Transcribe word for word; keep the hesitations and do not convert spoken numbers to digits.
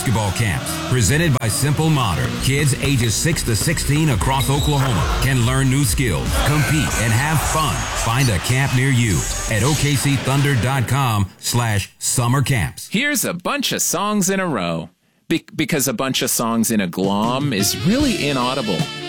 basketball camps presented by Simple Modern. Kids ages six to sixteen across Oklahoma can learn new skills, compete, and have fun. Find a camp near you at O K C Thunder dot com slash summer camps. Here's a bunch of songs in a row. Be- because a bunch of songs in a glom is really inaudible.